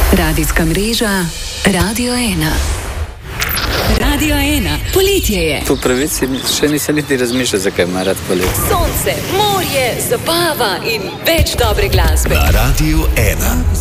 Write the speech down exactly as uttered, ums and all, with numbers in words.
Radijska mreža Radio ena. Radio ena, poletje je. Po pravici še nisem niti razmišljal, zakaj ima rad poletje. Sonce, morje, zabava in več dobre glasbe. Na Radio ena.